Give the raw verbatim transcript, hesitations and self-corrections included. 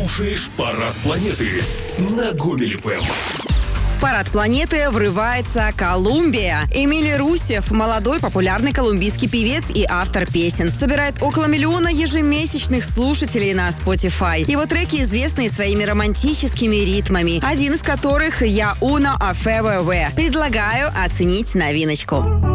слушаешь «Парад планеты» на Гомель эф эм. В парад планеты врывается Колумбия. Эмили Русев, молодой популярный колумбийский певец и автор песен, собирает около миллиона ежемесячных слушателей на Spotify. Его треки известны своими романтическими ритмами, один из которых «Я уно а фе вэ вэ». Предлагаю оценить новиночку.